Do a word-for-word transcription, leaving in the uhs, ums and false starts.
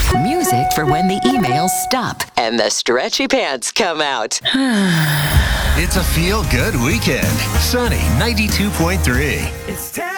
Music for when the emails stop and the stretchy pants come out. It's a feel-good weekend. Sunny ninety-two point three. It's time.